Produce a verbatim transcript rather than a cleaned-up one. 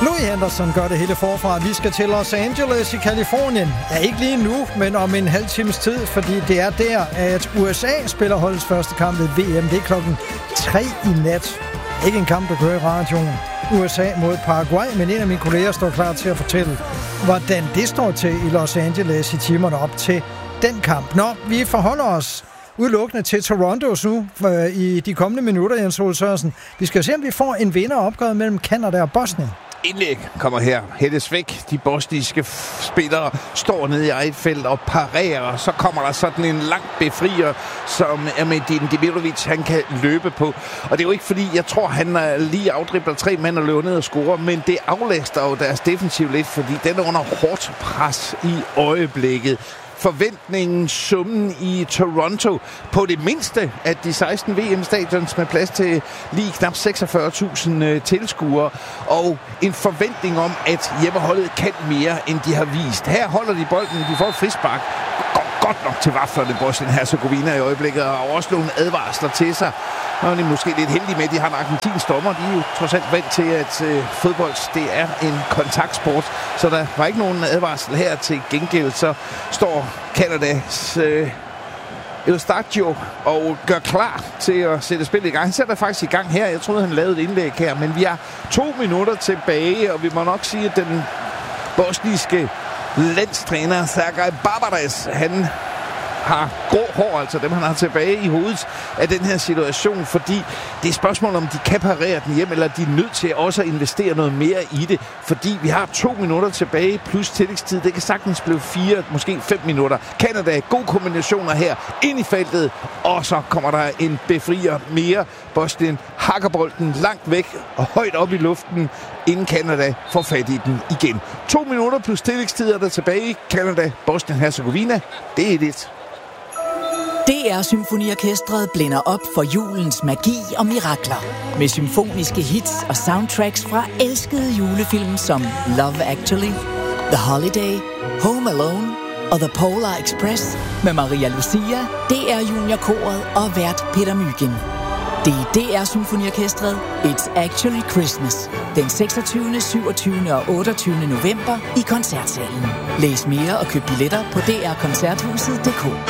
Louis Henderson gør det hele forfra. Vi skal til Los Angeles i Kalifornien. Ja, ikke lige nu, men om en halv times tid, fordi det er der, at U S A spiller holdets første kamp ved V M. Det er klokken tre i nat. Ikke en kamp, der kører i radioen. U S A mod Paraguay, men en af mine kolleger står klar til at fortælle, hvordan det står til i Los Angeles i timerne op til den kamp. Nå, vi forholder os udelukkende til Toronto nu øh, i de kommende minutter, Jens Ole Sørensen. Vi skal se, om vi får en vinder opgøret mellem Canada og Bosnien. Indlæg kommer her. Hættes væk. De bosniske spillere står nede i eget felt og parerer. Så kommer der sådan en lang befrier, som Emedin Demirovic, han kan løbe på. Og det er jo ikke fordi, jeg tror, han lige afdribler tre mænd og løber ned og scorer, men det aflaster jo deres defensiv lidt, fordi den er under hårdt pres i øjeblikket. Forventningen, summen i Toronto på det mindste af de seksten V M-stadions med plads til lige knap seksogfyrre tusind tilskuere, og en forventning om, at hjemmeholdet kan mere, end de har vist. Her holder de bolden, de får et frispark. Går godt nok til vaflerne, Bosnien-Hercegovina i øjeblikket, og også nogle advarsler til sig. Og de er måske lidt heldige med, at de har en argentinsk dommer. De er jo trods alt vant til, at øh, fodbold, det er en kontaktsport. Så der var ikke nogen advarsel her. Til gengæld så står Canadas øh, Eustaquio og gør klar til at sætte spillet i gang. Han sætter faktisk i gang her. Jeg troede, han lavede et indlæg her. Men vi har to minutter tilbage, og vi må nok sige, at den bosniske landstræner Sergej Barbares, han har grå hår, altså dem han har tilbage i hovedet af den her situation, fordi det er spørgsmål om de kan parere den hjem, eller de er nødt til også at investere noget mere i det, fordi vi har to minutter tilbage plus tillægstid. Det kan sagtens blive fire, måske fem minutter. Canada, gode kombinationer her ind i feltet, og så kommer der en befrier mere. Bosnien hakker bolden langt væk og højt op i luften, inden Canada får fat i den igen. To minutter plus tillægstid er der tilbage. Canada, Bosnien-Hercegovina, det er det. D R Symfoniorkestret blænder op for julens magi og mirakler. Med symfoniske hits og soundtracks fra elskede julefilm som Love Actually, The Holiday, Home Alone og The Polar Express med Maria Lucia, D R Juniorkoret og vært Peter Mygind. Det er D R Symfoniorkestret It's Actually Christmas den seksogtyvende, syvogtyvende og otteogtyvende november i Koncertsalen. Læs mere og køb billetter på d r koncerthuset punktum d k.